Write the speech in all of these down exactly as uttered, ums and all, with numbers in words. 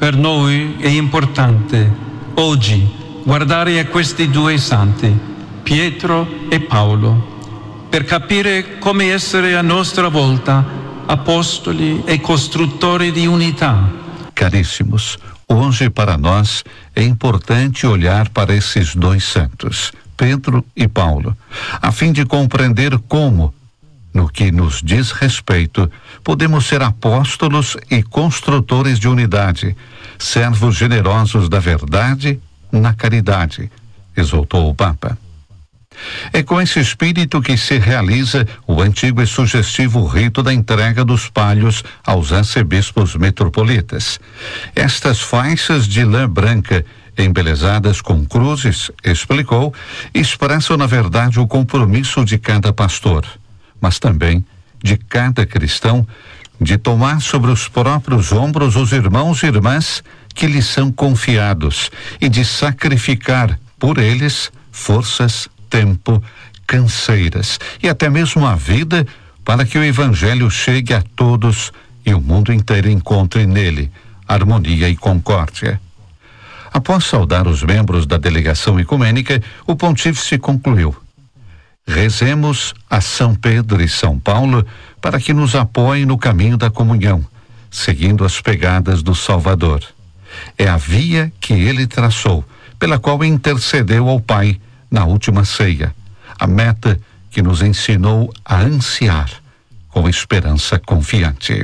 Per noi è importante oggi guardare a questi due santi, Pietro e Paolo, per capire come essere a nostra volta apostoli e costruttori di unità. Caríssimos, hoje para nós é importante olhar para esses dois santos, Pedro e Paulo, a fim de compreender como, no que nos diz respeito, podemos ser apóstolos e construtores de unidade, servos generosos da verdade na caridade, exaltou o Papa. É com esse espírito que se realiza o antigo e sugestivo rito da entrega dos palhos aos arcebispos metropolitas. Estas faixas de lã branca, embelezadas com cruzes, explicou, expressam na verdade o compromisso de cada pastor, mas também de cada cristão, de tomar sobre os próprios ombros os irmãos e irmãs que lhes são confiados e de sacrificar por eles forças, tempo, canseiras e até mesmo a vida para que o evangelho chegue a todos e o mundo inteiro encontre nele harmonia e concórdia. Após saudar os membros da delegação ecumênica, o pontífice concluiu: rezemos a São Pedro e São Paulo para que nos apoiem no caminho da comunhão, seguindo as pegadas do Salvador. É a via que ele traçou, pela qual intercedeu ao Pai na última ceia, a meta que nos ensinou a ansiar com esperança confiante.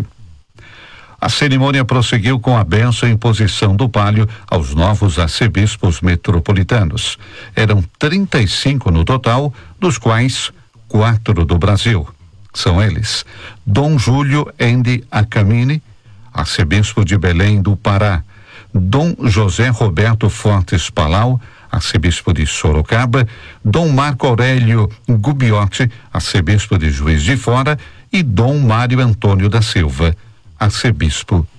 A cerimônia prosseguiu com a bênção e imposição do palio aos novos arcebispos metropolitanos. Eram trinta e cinco no total, dos quais quatro do Brasil. São eles: Dom Júlio Endi Acamini, arcebispo de Belém do Pará; Dom José Roberto Fortes Palau, arcebispo de Sorocaba; Dom Marco Aurélio Gubiotti, arcebispo de Juiz de Fora; e Dom Mário Antônio da Silva, arcebispo